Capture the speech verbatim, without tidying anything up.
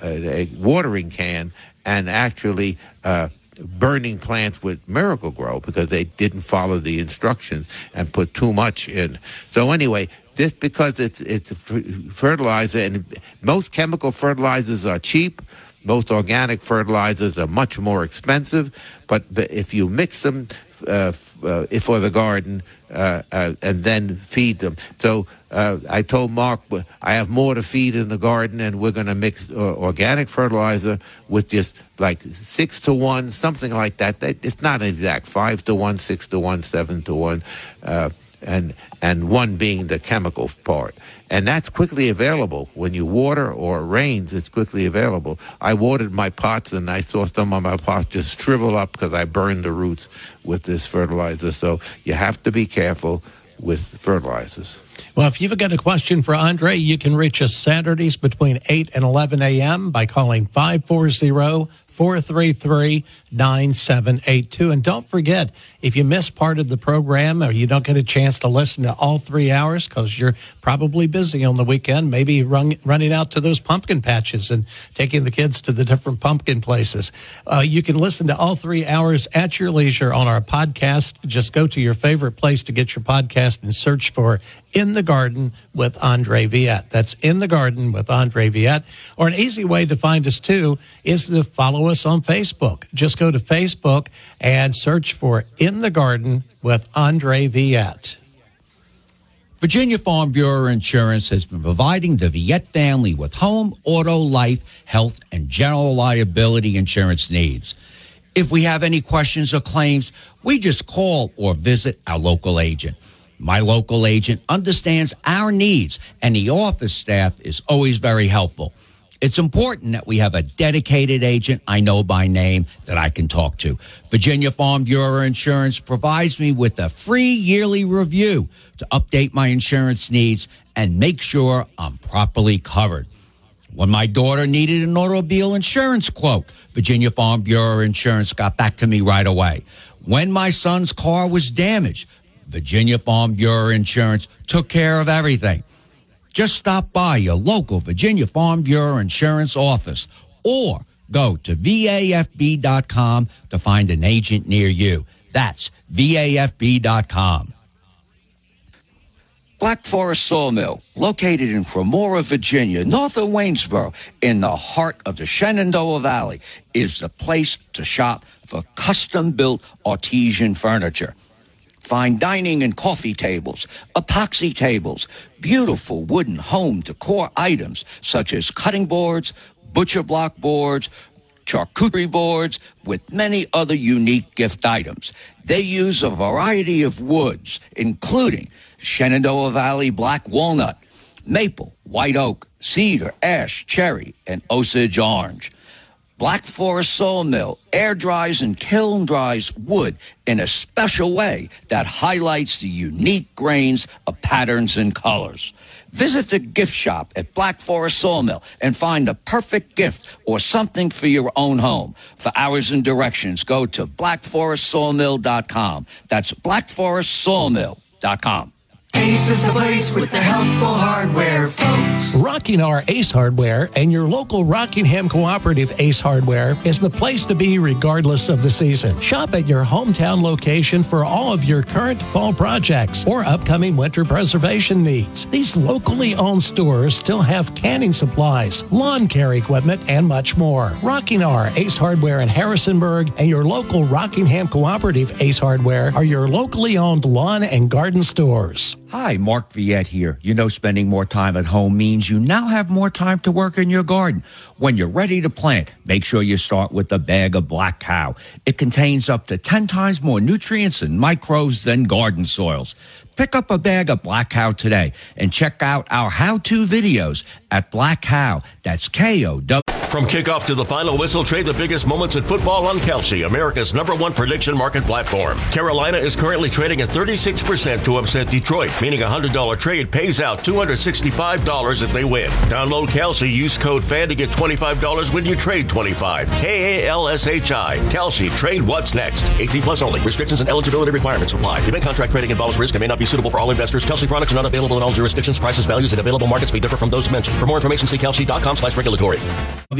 a watering can and actually uh, burning plants with Miracle-Gro because they didn't follow the instructions and put too much in. So anyway, just because it's it's a fertilizer, and most chemical fertilizers are cheap, most organic fertilizers are much more expensive, but if you mix them uh, uh, for the garden uh, uh, and then feed them. So uh, I told Mark, I have more to feed in the garden, and we're going to mix uh, organic fertilizer with just like six to one, something like that. It's not exact, five to one, six to one, seven to one, uh, and and one being the chemical part. And that's quickly available. When you water or it rains, it's quickly available. I watered my pots, and I saw some of my pots just shrivel up because I burned the roots with this fertilizer. So you have to be careful with fertilizers. Well, if you've got a question for Andre, you can reach us Saturdays between eight and eleven a.m. by calling five four zero, four three three, nine seven eight two. And don't forget, if you miss part of the program or you don't get a chance to listen to all three hours because you're probably busy on the weekend, maybe run, running out to those pumpkin patches and taking the kids to the different pumpkin places, uh, you can listen to all three hours at your leisure on our podcast. Just go to your favorite place to get your podcast and search for In the Garden with Andre Viette. That's In the Garden with Andre Viette. Or an easy way to find us, too, is to follow us on Facebook. Just go to Facebook and search for In the Garden with Andre Viette. Virginia Farm Bureau Insurance has been providing the Viette family with home, auto, life, health, and general liability insurance needs. If we have any questions or claims, we just call or visit our local agent. My local agent understands our needs, and the office staff is always very helpful. It's important that we have a dedicated agent I know by name that I can talk to. Virginia Farm Bureau Insurance provides me with a free yearly review to update my insurance needs and make sure I'm properly covered. When my daughter needed an automobile insurance quote, Virginia Farm Bureau Insurance got back to me right away. When my son's car was damaged, Virginia Farm Bureau Insurance took care of everything. Just stop by your local Virginia Farm Bureau Insurance office or go to V A F B dot com to find an agent near you. That's V A F B dot com. Black Forest Sawmill, located in Cremora, Virginia, north of Waynesboro, in the heart of the Shenandoah Valley, is the place to shop for custom-built artesian furniture. Fine dining and coffee tables, epoxy tables, beautiful wooden home decor items such as cutting boards, butcher block boards, charcuterie boards, with many other unique gift items. They use a variety of woods, including Shenandoah Valley black walnut, maple, white oak, cedar, ash, cherry, and Osage orange. Black Forest Sawmill air dries and kiln dries wood in a special way that highlights the unique grains of patterns and colors. Visit the gift shop at Black Forest Sawmill and find the perfect gift or something for your own home. For hours and directions, go to black forest sawmill dot com. That's black forest sawmill dot com. Ace is the place with the helpful hardware, folks. Rocking Our Ace Hardware and your local Rockingham Cooperative Ace Hardware is the place to be regardless of the season. Shop at your hometown location for all of your current fall projects or upcoming winter preservation needs. These locally owned stores still have canning supplies, lawn care equipment, and much more. Rocking Our Ace Hardware in Harrisonburg and your local Rockingham Cooperative Ace Hardware are your locally owned lawn and garden stores. Hi, Mark Viette here. You know, spending more time at home means you now have more time to work in your garden. When you're ready to plant, make sure you start with a bag of Black Cow. It contains up to ten times more nutrients and microbes than garden soils. Pick up a bag of Black Cow today and check out our how-to videos at Black Cow. That's K O W. From kickoff to the final whistle, trade the biggest moments in football on Kalshi, America's number one prediction market platform. Carolina is currently trading at thirty-six percent to upset Detroit, meaning a one hundred dollars trade pays out two hundred sixty-five dollars if they win. Download Kalshi, use code FAN to get twenty-five dollars when you trade twenty-five dollars. K A L S H I. Kalshi, trade what's next. eighteen plus only. Restrictions and eligibility requirements apply. Event contract trading involves risk and may not be suitable for all investors. Kalshi products are not available in all jurisdictions. Prices, values, and available markets may differ from those mentioned. For more information, see kalshi dot com slash regulatory.